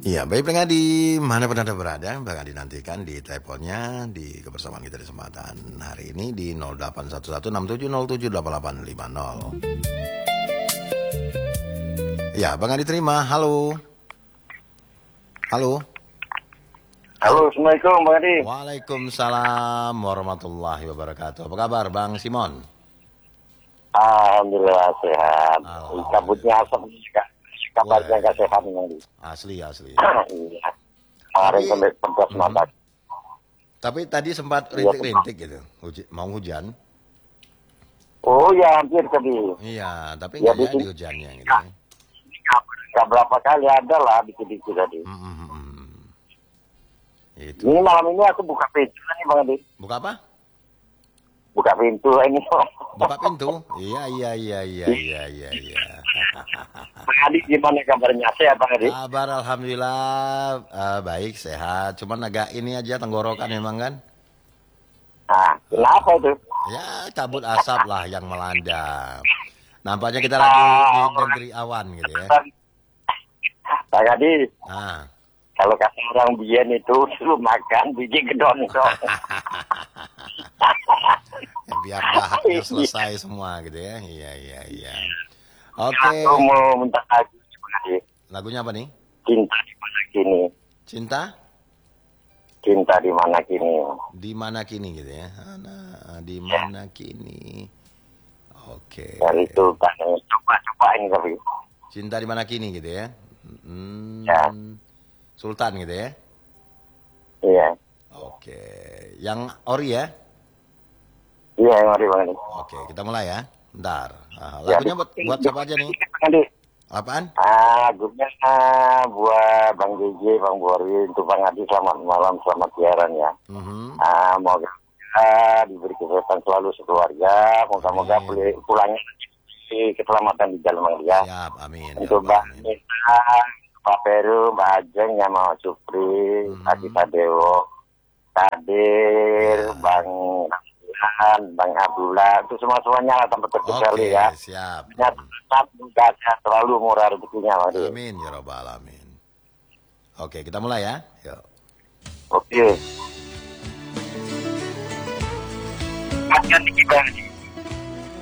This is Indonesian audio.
Iya, baik pendengar di mana pun Anda berada, bakal dinantikan di teleponnya di kebersamaan kita di kesempatan hari ini di 081167078850. Ya, Bang Adi terima. Halo. Halo. Halo, Assalamualaikum Bang Adi. Waalaikumsalam warahmatullahi wabarakatuh. Apa kabar Bang Simon? Alhamdulillah sehat. Alhamdulillah. Kabutnya asap kabarnya nggak sehat Bang Adi. Asli. Iya. Kemarin sampai 11 mata. Tapi tadi sempat rintik-rintik gitu, mau hujan. Oh ya, hampir tadi. Iya, tapi Ya, nggak jadi hujannya gitu. Nggak berapa kali ada lah dikit-dikit tadi. Itu. Ini malam ini aku buka pintu nih Bang Adi. Buka apa? Buka pintu ini. Buka pintu? Iya. Bang Adi gimana kabarnya? Sehat Bang Adi? Kabar alhamdulillah baik, sehat. Cuman agak ini aja tenggorokan memang kan. Nah, kenapa itu? Ya, kabut asap lah yang melanda. Nampaknya kita lagi di negeri awan gitu ya. Bang Adi, Nah, kalau kata orang biyen itu lu makan biji gedon itu. biar dahaknya selesai semua gitu ya. Iya. Oke. Aku mau minta lagu Bang Adi. Lagunya apa nih? Cinta di mana kini? Cinta? Cinta di mana kini? Di mana kini gitu ya. Di mana kini. Oke. Dan itu kan coba ini tapi. Cinta di mana kini gitu ya. Ya. Sultan gitu ya. Iya. Oke. Yang ori ya. Iya, mari Bang Adi. Oke, kita mulai ya. Bentar. Lagunya buat siapa aja nih? Bang Adi. Apaan? Lagunya buat Bang JJ, Bang Bori, untuk Bang Adi selamat malam, selamat siaran ya. Moga diberi kesehatan selalu sekeluarga, moga-moga pulangnya keselamatan di jalan Bang ya. Siap, amin. Untuk Bang Nita, Pak Peru, Mbak Ajeng, ya mau Supri, Adi Tadewo, Kadir, Bang Bang Abdullah, itu semuanya lah tempat terkecuali ya. Siap. Tetap terlalu murah rezekinya. Amin ya rabbal alamin. Oke, kita mulai ya. Yuk. Oke. Makan di